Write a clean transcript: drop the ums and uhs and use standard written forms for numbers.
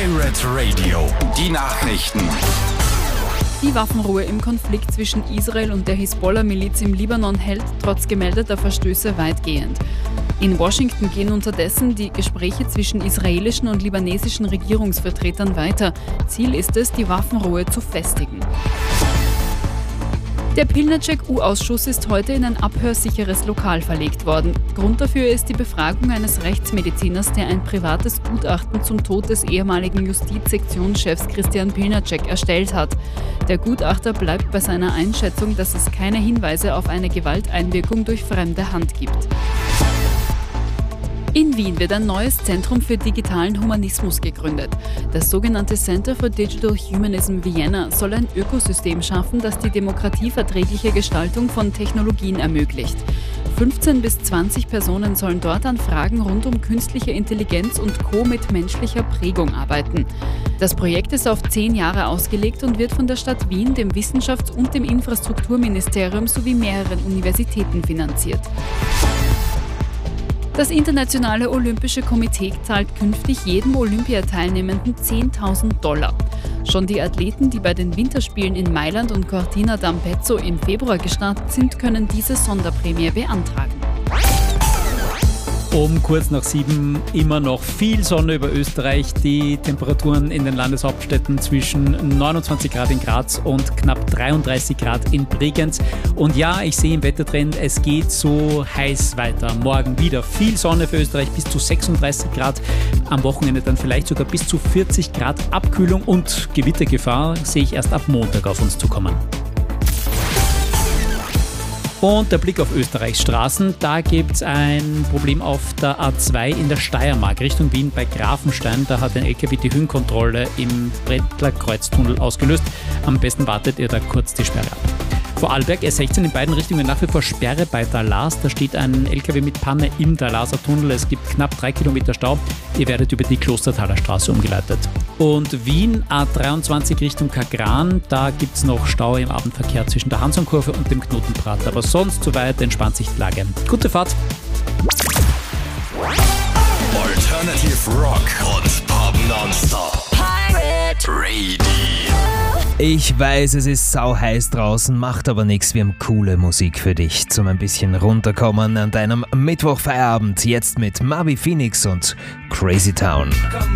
Pirate Radio, die Nachrichten. Die Waffenruhe im Konflikt zwischen Israel und der Hisbollah-Miliz im Libanon hält trotz gemeldeter Verstöße weitgehend. In Washington gehen unterdessen die Gespräche zwischen israelischen und libanesischen Regierungsvertretern weiter. Ziel ist es, die Waffenruhe zu festigen. Der Pilnacek-U-Ausschuss ist heute in ein abhörsicheres Lokal verlegt worden. Grund dafür ist die Befragung eines Rechtsmediziners, der ein privates Gutachten zum Tod des ehemaligen Justizsektionschefs Christian Pilnacek erstellt hat. Der Gutachter bleibt bei seiner Einschätzung, dass es keine Hinweise auf eine Gewalteinwirkung durch fremde Hand gibt. In Wien wird ein neues Zentrum für digitalen Humanismus gegründet. Das sogenannte Center for Digital Humanism Vienna soll ein Ökosystem schaffen, das die demokratieverträgliche Gestaltung von Technologien ermöglicht. 15 bis 20 Personen sollen dort an Fragen rund um künstliche Intelligenz und Co. mit menschlicher Prägung arbeiten. Das Projekt ist auf 10 Jahre ausgelegt und wird von der Stadt Wien, dem Wissenschafts- und dem Infrastrukturministerium sowie mehreren Universitäten finanziert. Das Internationale Olympische Komitee zahlt künftig jedem Olympiateilnehmenden $10.000. Schon die Athleten, die bei den Winterspielen in Mailand und Cortina d'Ampezzo im Februar gestartet sind, können diese Sonderprämie beantragen. Um kurz nach 7 immer noch viel Sonne über Österreich. Die Temperaturen in den Landeshauptstädten zwischen 29 Grad in Graz und knapp 33 Grad in Bregenz. Und ja, ich sehe im Wettertrend, es geht so heiß weiter. Morgen wieder viel Sonne für Österreich, bis zu 36 Grad. Am Wochenende dann vielleicht sogar bis zu 40 Grad Abkühlung und Gewittergefahr sehe ich erst ab Montag auf uns zukommen. Und der Blick auf Österreichs Straßen, da gibt es ein Problem auf der A2 in der Steiermark Richtung Wien bei Grafenstein. Da hat ein LKW die Höhenkontrolle im Brettler Kreuztunnel ausgelöst. Am besten wartet ihr da kurz die Sperre ab. Vorarlberg S16 in beiden Richtungen nach wie vor Sperre bei Dahlars. Da steht ein LKW mit Panne im Dahlarser Tunnel. Es gibt knapp 3 Kilometer Stau. Ihr werdet über die Klostertaler Straße umgeleitet. Und Wien A23 Richtung Kagran. Da gibt es noch Stau im Abendverkehr zwischen der Hansonkurve und dem Knotenprat. Aber sonst soweit entspannt sich die Lage. Gute Fahrt! Alternative Rock und Pop nonstop. Pirate Radio. Ich weiß, es ist sauheiß draußen, macht aber nichts. Wir haben coole Musik für dich zum ein bisschen runterkommen an deinem Mittwochfeierabend. Jetzt mit Marvi Phoenix und Crazy Town.